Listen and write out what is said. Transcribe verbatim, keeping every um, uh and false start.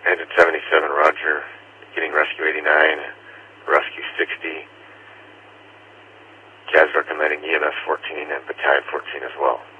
Engine seventy-seven, roger. Getting rescue eighty-nine, rescue sixty. Jazz recommending E M S fourteen and battalion fourteen as well.